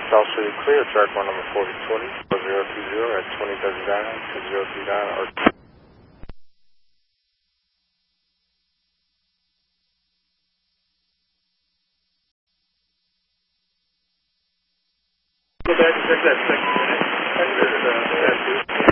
South City clear, track one number 4020, 020 at 2039, 2039, or... Go back and check that second unit.